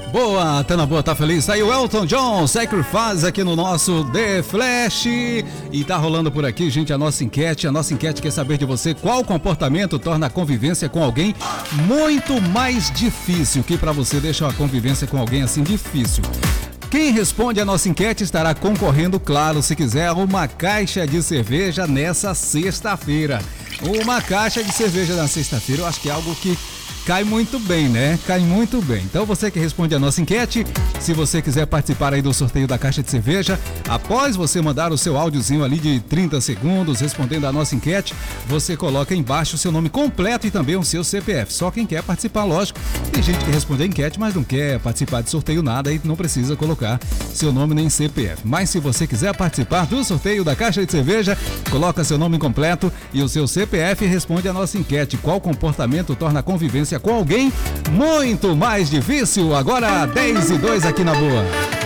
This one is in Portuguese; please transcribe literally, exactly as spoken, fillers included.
Boa, tá na boa, tá feliz? Tá aí o Elton John, Sacrifice aqui no nosso The Flash. E tá rolando por aqui, gente, a nossa enquete. A nossa enquete quer saber de você qual comportamento torna a convivência com alguém muito mais difícil. Que pra você deixa a convivência com alguém assim difícil. Quem responde a nossa enquete estará concorrendo, claro, se quiser, a uma caixa de cerveja nessa sexta-feira. Uma caixa de cerveja na sexta-feira, eu acho que é algo que cai muito bem, né? Cai muito bem. Então você que responde a nossa enquete, se você quiser participar aí do sorteio da caixa de cerveja, após você mandar o seu áudiozinho ali de trinta segundos respondendo a nossa enquete, você coloca embaixo o seu nome completo e também o seu C P F. Só quem quer participar, lógico. Tem gente que responde a enquete, mas não quer participar de sorteio nada e não precisa colocar seu nome nem C P F. Mas se você quiser participar do sorteio da caixa de cerveja, coloca seu nome completo e o seu C P F e responde a nossa enquete. Qual comportamento torna a convivência com alguém muito mais difícil? Agora dez e dois aqui na boa.